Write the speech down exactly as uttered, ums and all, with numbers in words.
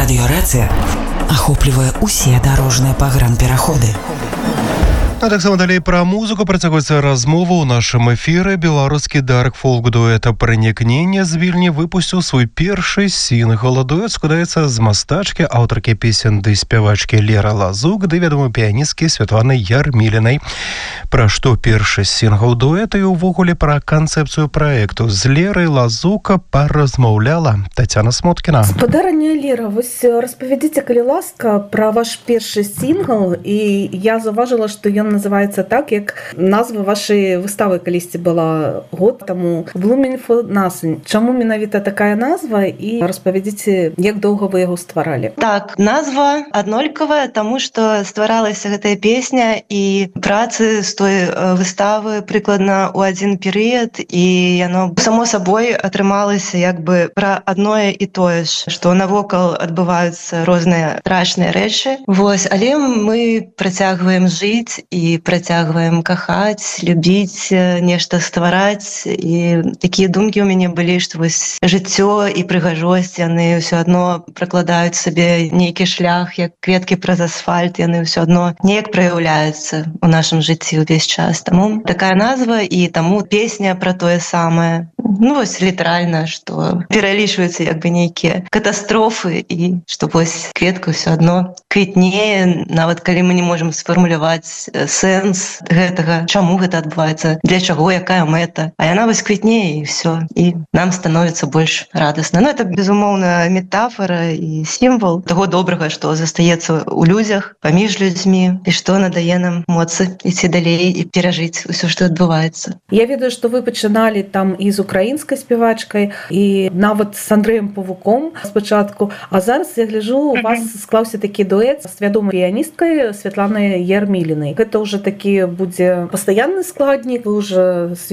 Радиорация охоплівае усе дарожныя пагранпераходы. А таксама далей пра музыку працягваецца размова ў нашым эфіры. Беларускі дарк-фолк-дуэт «Пранікнення» з Вільні выпусціў свой першы сінгл. Дуэт складаецца з мастачкі, аўтаркі песен ды спявачкі Леры Лазук ды вядомай піяністкі Святланы Ярмілінай. Пра што першы сінгл дуэта і ўвогуле пра канцэпцыю праекту з Лерай Лазук паразмаўляла Тацяна Смоткіна. Спадарня Лера, вось распавядзіце, калі ласка, пра ваш першы сінгл, і я заўважыла, што ён называецца так, як назва вашай выставы калісьці была год таму «Blooming for Nothing». Чаму менавіта такая назва, і распавядзіце, як доўга вы яго стваралі? Так, назва аднолькавая, таму што стваралася гэтая песня і працы з той выставы прыкладна ў адзін перыяд, і яно само сабой атрымалася як бы пра адное і тое ж, што навокал адбываюцца розныя страшныя рэчы. Вось, але мы працягваем жыць і працягваем кахаць, любіць, нешта ствараць. І такія думкі ў мяне былі, што вось жыццё і прыгажосць, яны ўсё адно пракладаюць сабе нейкі шлях, як кветкі праз асфальт, яны ўсё адно неяк праяўляюцца ў нашым жыцці ўвесь час. Таму такая назва, і таму песня пра тое самае. Ну вось літаральна, што пералічваюцца як бы нейкія катастрофы, і што вось кветка ўсё адно квітнее, нават калі мы не можам сфармуляваць сэнс гэтага, чаму гэта адбываецца, для чаго, якая мэта. А яна вось квітнее, і ўсё. І нам становіцца больш радасна. Ну, это, безумоўна, метафора і сімвал таго добрага, што застаецца ў людзях, паміж людзьмі, і што надае нам моцы ісці далей і перажыць усё, што адбываецца. Я ведаю, што вы пачыналі там і з украінскай спявачкай, і нават з Андрэем Павуком спачатку, а зараз, я гляджу, у вас склаўся такі дуэт з вядомай піяністкай Святланай Ярмілінай. Гэта ўжо такі будзе пастаянны складнік, вы ўжо